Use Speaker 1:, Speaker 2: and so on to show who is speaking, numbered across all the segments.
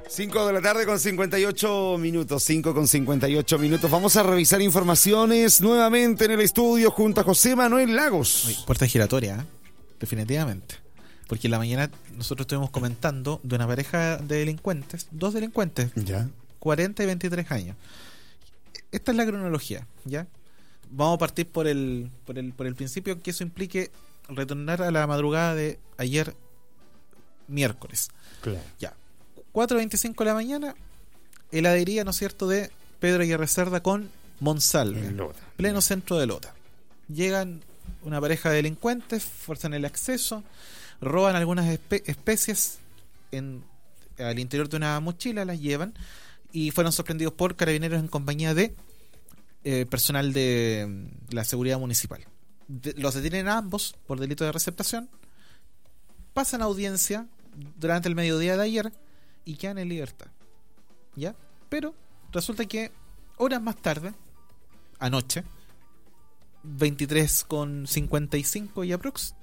Speaker 1: 5 de la tarde con 58 minutos, 5 con 58 minutos. Vamos a revisar informaciones nuevamente en el estudio junto a José Manuel Lagos.
Speaker 2: Oye, puerta giratoria, ¿eh? Definitivamente. Porque en la mañana nosotros estuvimos comentando de una pareja de delincuentes, dos delincuentes,
Speaker 1: Ya.
Speaker 2: 40 y 23 años. Esta es la cronología, ¿ya? Vamos a partir por el principio, que eso implique retornar a la madrugada de ayer miércoles.
Speaker 1: Claro.
Speaker 2: Ya. 4:25 de la mañana, heladería, ¿no es cierto?, de Pedro Aguirre Cerda con Monsalve,
Speaker 1: En Lota.
Speaker 2: pleno centro de Lota. Llegan una pareja de delincuentes, fuerzan el acceso, roban algunas especies al interior de una mochila, las llevan y fueron sorprendidos por carabineros en compañía de personal de la seguridad municipal. Los detienen a ambos por delito de receptación, pasan audiencia durante el mediodía de ayer y quedan en libertad, ¿ya? Pero resulta que horas más tarde, anoche, 23:55 y aprox,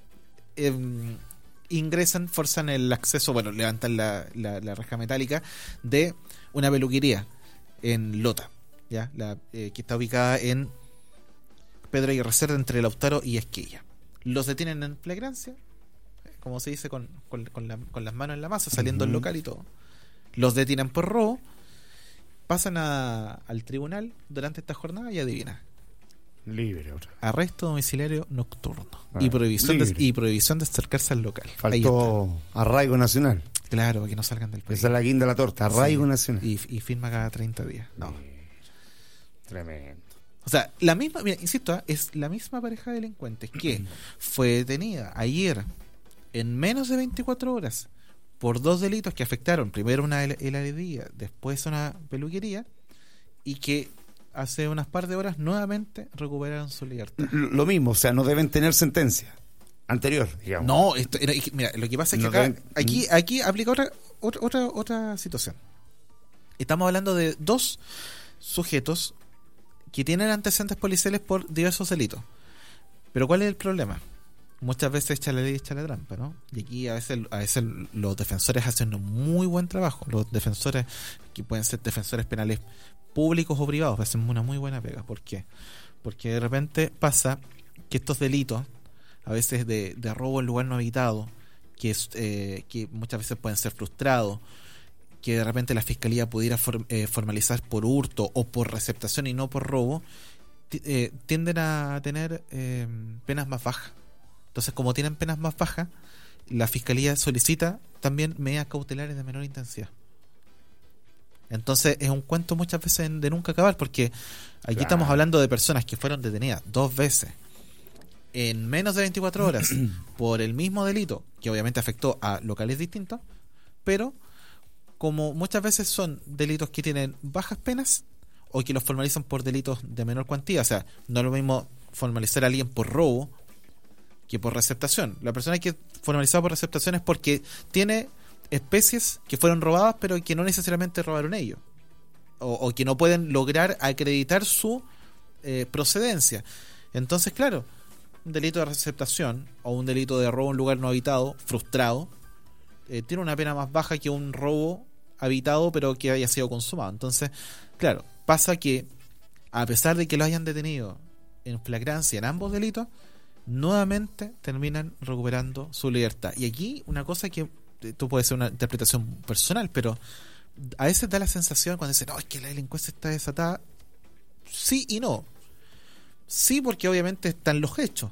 Speaker 2: ingresan, forzan el acceso, bueno, levantan la reja metálica de una peluquería en Lota, ¿ya? Que está ubicada en Pedro Aguirre Cerda, entre Lautaro y Esquilla. Los detienen en flagrancia, como se dice, con las manos en la masa, saliendo del local y todo. Los detienen por robo, pasan al tribunal durante esta jornada y adivina.
Speaker 1: Libre otra vez.
Speaker 2: Arresto domiciliario nocturno y prohibición de acercarse al local.
Speaker 1: Faltó arraigo nacional.
Speaker 2: Claro, para que no salgan del país.
Speaker 1: Esa es la guinda de la torta, arraigo nacional.
Speaker 2: Y firma cada 30 días. No.
Speaker 1: Tremendo.
Speaker 2: O sea, la misma, mira, insisto, es la misma pareja de delincuentes que fue detenida ayer en menos de 24 horas por dos delitos que afectaron primero una heladería, después una peluquería, y que hace unas par de horas nuevamente recuperaron su libertad.
Speaker 1: Lo mismo, o sea, no deben tener sentencia anterior, digamos.
Speaker 2: No, mira, lo que pasa es que
Speaker 1: No
Speaker 2: acá,
Speaker 1: deben-
Speaker 2: aquí aplica otra situación. Estamos hablando de dos sujetos que tienen antecedentes policiales por diversos delitos. Pero ¿cuál es el problema? Muchas veces echa la ley, echa la trampa, ¿no? Y aquí a veces los defensores hacen un muy buen trabajo. Los defensores, que pueden ser defensores penales públicos o privados, hacen una muy buena pega. ¿Por qué? Porque de repente pasa que estos delitos, a veces de robo en lugar no habitado, que muchas veces pueden ser frustrados, que de repente la fiscalía pudiera formalizar por hurto o por receptación y no por robo, tienden a tener penas más bajas. Entonces, como tienen penas más bajas, la fiscalía solicita también medidas cautelares de menor intensidad. Entonces, es un cuento muchas veces de nunca acabar, porque aquí estamos hablando de personas que fueron detenidas dos veces en menos de 24 horas por el mismo delito, que obviamente afectó a locales distintos, pero como muchas veces son delitos que tienen bajas penas o que los formalizan por delitos de menor cuantía, o sea, no es lo mismo formalizar a alguien por robo que por receptación. La persona que es formalizada por receptación es porque tiene especies que fueron robadas pero que no necesariamente robaron ellos, o que no pueden lograr acreditar su procedencia. Entonces, claro, un delito de receptación o un delito de robo en lugar no habitado frustrado tiene una pena más baja que un robo habitado pero que haya sido consumado. Entonces, claro, pasa que a pesar de que lo hayan detenido en flagrancia en ambos delitos, nuevamente terminan recuperando su libertad. Y aquí una cosa que tú puedes ser una interpretación personal, pero a veces da la sensación cuando dicen, no, es que la delincuencia está desatada. Sí y no. Sí, porque obviamente están los hechos.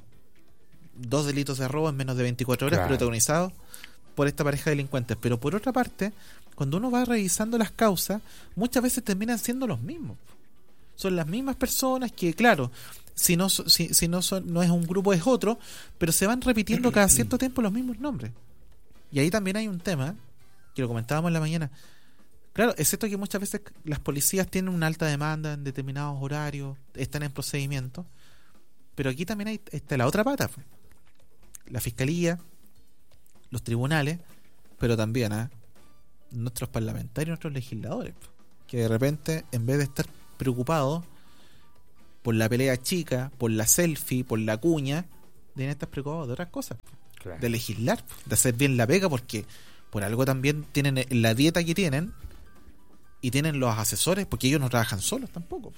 Speaker 2: Dos delitos de robo en menos de 24 horas, claro, protagonizados por esta pareja de delincuentes. Pero por otra parte, cuando uno va revisando las causas, muchas veces terminan siendo los mismos. Son las mismas personas que, claro, si no es un grupo es otro, pero se van repitiendo cada cierto tiempo los mismos nombres. Y ahí también hay un tema que lo comentábamos en la mañana. Claro, es cierto que muchas veces las policías tienen una alta demanda en determinados horarios, están en procedimiento, pero aquí también está la otra pata, la fiscalía, los tribunales, pero también nuestros parlamentarios, nuestros legisladores, que de repente, en vez de estar preocupados por la pelea chica, por la selfie, por la cuña, deben estar preocupados de otras cosas, claro, de legislar, de hacer bien la pega, porque por algo también tienen la dieta que tienen y tienen los asesores, porque ellos no trabajan solos tampoco.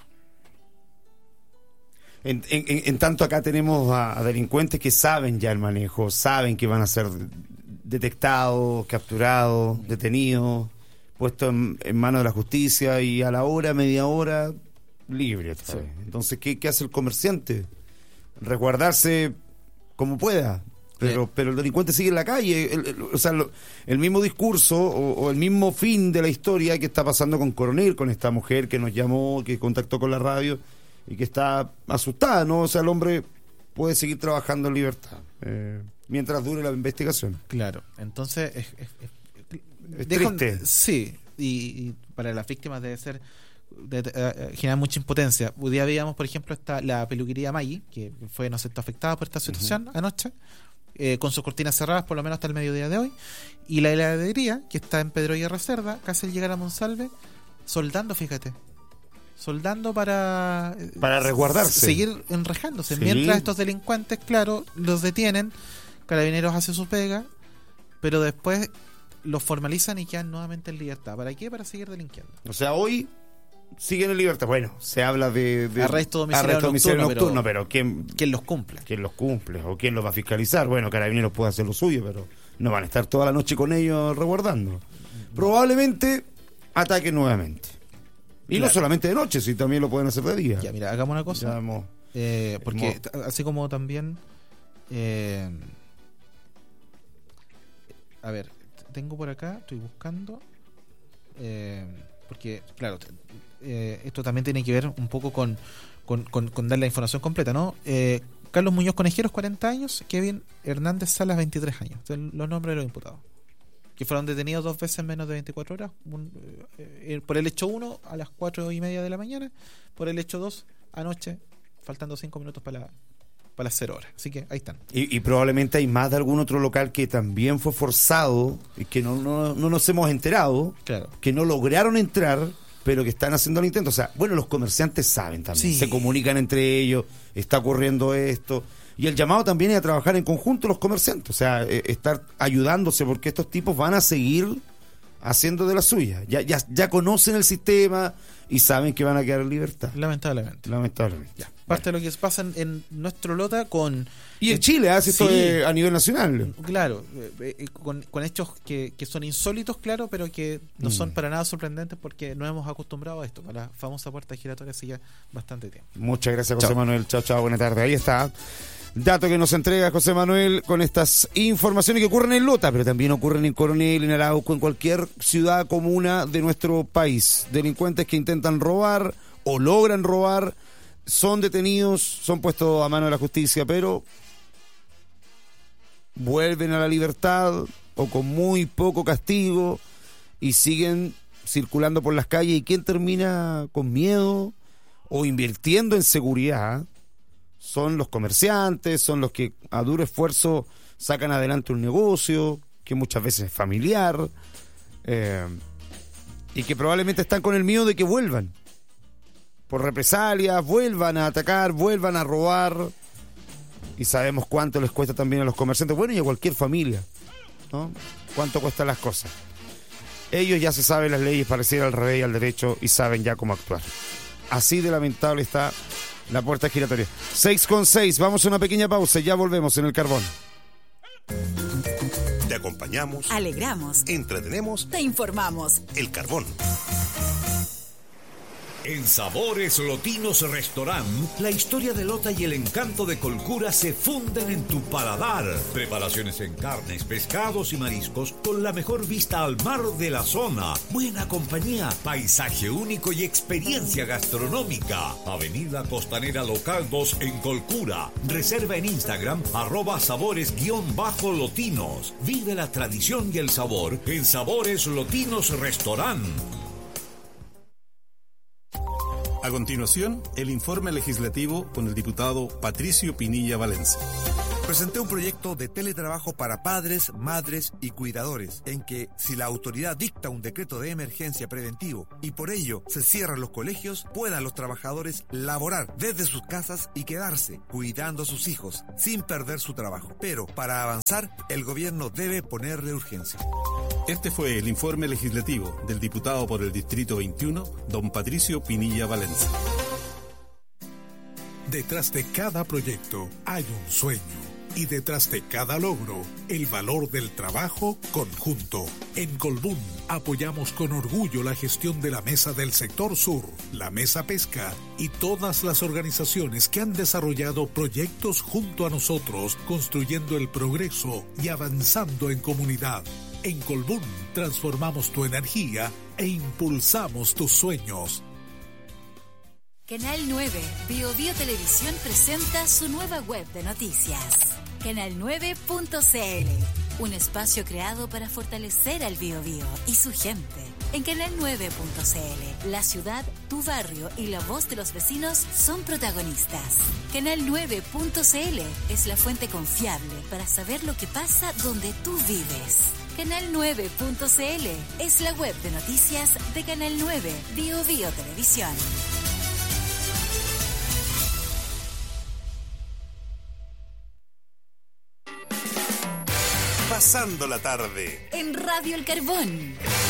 Speaker 1: En tanto acá tenemos a delincuentes que saben ya el manejo, saben que van a ser detectados, capturados, detenidos, puestos en manos de la justicia y a la hora, media hora, libre. Sí. Entonces, ¿qué hace el comerciante? Resguardarse como pueda. Pero el delincuente sigue en la calle. El mismo discurso o el mismo fin de la historia que está pasando con Coronel, con esta mujer que nos llamó, que contactó con la radio y que está asustada, ¿no? O sea, el hombre puede seguir trabajando en libertad mientras dure la investigación.
Speaker 2: Claro, entonces
Speaker 1: es triste.
Speaker 2: Sí, y para las víctimas debe ser generar mucha impotencia. Un día veíamos, por ejemplo, la peluquería Maggi, que fue, no sé, afectada por esta situación anoche, con sus cortinas cerradas por lo menos hasta el mediodía de hoy, y la heladería que está en Pedro y Reserva, casi al llegar a Monsalve, soldando para
Speaker 1: resguardarse,
Speaker 2: seguir enrejándose,
Speaker 1: sí.
Speaker 2: Mientras estos delincuentes, claro, los detienen, Carabineros hace su pega, pero después los formalizan y quedan nuevamente en libertad. ¿Para qué? Para seguir delinquiendo.
Speaker 1: O sea, hoy siguen en libertad. Bueno, se habla de
Speaker 2: arresto domiciliario
Speaker 1: nocturno, pero ¿quién
Speaker 2: los cumple?
Speaker 1: ¿Quién los cumple? ¿O quién los va a fiscalizar? Bueno, Carabineros puede hacer lo suyo, pero no van a estar toda la noche con ellos resguardando. Probablemente ataquen nuevamente. Y claro, no solamente de noche, sino también lo pueden hacer de día.
Speaker 2: Ya, mira, hagamos una cosa. Porque así como también... a ver, tengo por acá, estoy buscando... porque, claro... esto también tiene que ver un poco con dar la información completa, ¿no? Carlos Muñoz Conejeros, 40 años, Kevin Hernández Salas, 23 años. Los nombres de los imputados, que fueron detenidos 2 veces en menos de 24 horas. Por el hecho 1 a las 4:30 de la mañana, por el hecho 2 anoche, faltando 5 minutos para las 0 horas. Así que ahí están.
Speaker 1: Y probablemente hay más de algún otro local que también fue forzado y que no nos hemos enterado,
Speaker 2: claro,
Speaker 1: que no lograron entrar, pero que están haciendo el intento. O sea, bueno, los comerciantes saben también,
Speaker 2: sí,
Speaker 1: se comunican entre ellos, está ocurriendo esto, y el llamado también es a trabajar en conjunto los comerciantes, o sea, estar ayudándose, porque estos tipos van a seguir haciendo de la suya, ya conocen el sistema y saben que van a quedar en libertad.
Speaker 2: Lamentablemente.
Speaker 1: Ya.
Speaker 2: Parte de lo que pasa en nuestro Lota con...
Speaker 1: Y en Chile hace esto a nivel nacional.
Speaker 2: Claro, con hechos que son insólitos, claro, pero que no son para nada sorprendentes porque no hemos acostumbrado a esto, a la famosa puerta giratoria hace ya bastante tiempo.
Speaker 1: Muchas gracias, José Manuel. Chao, buena tarde. Ahí está. Dato que nos entrega José Manuel con estas informaciones que ocurren en Lota, pero también ocurren en Coronel, en Arauco, en cualquier ciudad, comuna de nuestro país. Delincuentes que intentan robar o logran robar, son detenidos, son puestos a mano de la justicia, pero vuelven a la libertad o con muy poco castigo y siguen circulando por las calles. ¿Y quién termina con miedo o invirtiendo en seguridad? Son los comerciantes, son los que a duro esfuerzo sacan adelante un negocio que muchas veces es familiar, y que probablemente están con el miedo de que vuelvan por represalias, vuelvan a atacar, vuelvan a robar, y sabemos cuánto les cuesta también a los comerciantes, bueno, y a cualquier familia, ¿no? Cuánto cuestan las cosas. Ellos ya se saben las leyes para ir al revés y al derecho y saben ya cómo actuar. Así de lamentable está la puerta giratoria. 6:06, vamos a una pequeña pausa y ya volvemos en El Carbón.
Speaker 3: Te acompañamos,
Speaker 4: alegramos,
Speaker 3: entretenemos,
Speaker 4: te informamos.
Speaker 3: El Carbón.
Speaker 5: En Sabores Lotinos Restaurant, la historia de Lota y el encanto de Colcura se funden en tu paladar. Preparaciones en carnes, pescados y mariscos con la mejor vista al mar de la zona. Buena compañía, paisaje único y experiencia gastronómica. Avenida Costanera Local 2 en Colcura. Reserva en Instagram @sabores_lotinos. Vive la tradición y el sabor en Sabores Lotinos Restaurant.
Speaker 6: A continuación, el informe legislativo con el diputado Patricio Pinilla Valencia.
Speaker 7: Presenté un proyecto de teletrabajo para padres, madres y cuidadores, en que si la autoridad dicta un decreto de emergencia preventivo y por ello se cierran los colegios, puedan los trabajadores laborar desde sus casas y quedarse cuidando a sus hijos sin perder su trabajo. Pero para avanzar, el gobierno debe ponerle urgencia.
Speaker 6: Este fue el informe legislativo del diputado por el Distrito 21, don Patricio Pinilla Valencia.
Speaker 3: Detrás de cada proyecto hay un sueño y detrás de cada logro el valor del trabajo conjunto. En Colbún apoyamos con orgullo la gestión de la Mesa del Sector Sur, la Mesa Pesca y todas las organizaciones que han desarrollado proyectos junto a nosotros, construyendo el progreso y avanzando en comunidad. En Colbún transformamos tu energía e impulsamos tus sueños.
Speaker 4: Canal 9, BioBio Televisión presenta su nueva web de noticias. Canal9.cl, un espacio creado para fortalecer al BioBio y su gente. En Canal9.cl, la ciudad, tu barrio y la voz de los vecinos son protagonistas. Canal9.cl es la fuente confiable para saber lo que pasa donde tú vives. Canal9.cl es la web de noticias de Canal 9, BioBio Televisión.
Speaker 8: Pasando la tarde
Speaker 4: En Radio El Carbón.